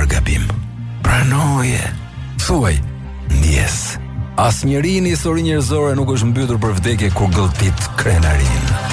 për gabim. Pranoje. Thuaj, ndjes. Asnjëri në historinë njerëzore nuk është mbytur për vdekje kur gëlltit krenarin.